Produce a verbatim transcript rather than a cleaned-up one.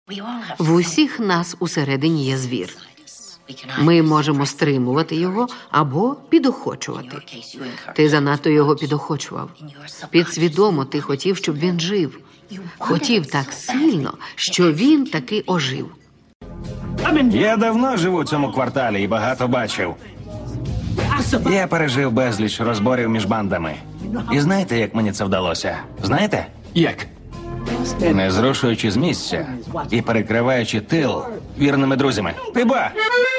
В усіх нас усередині є звір. Ми можемо стримувати його або підохочувати. Ти занадто його підохочував. Підсвідомо ти хотів, щоб він жив. Хотів так сильно, що він таки ожив. Я давно живу в цьому кварталі і багато бачив. Я пережив безліч розборів між бандами. І знаєте, як мені це вдалося? Знаєте? Як? Не зрушуючи з місця і перекриваючи тил вірними друзями. Ти ба!